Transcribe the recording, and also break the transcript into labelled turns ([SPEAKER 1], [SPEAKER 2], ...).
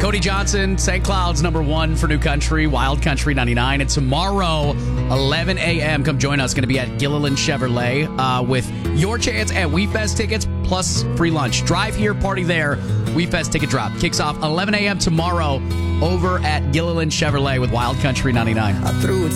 [SPEAKER 1] Cody Johnson, St. Cloud's #1 for New Country, Wild Country 99. And tomorrow, 11 a.m., come join us. Going to be at Gilliland Chevrolet with your chance at WeFest tickets plus free lunch. Drive here, party there. WeFest ticket drop kicks off 11 a.m. tomorrow over at Gilliland Chevrolet with Wild Country 99.
[SPEAKER 2] I threw it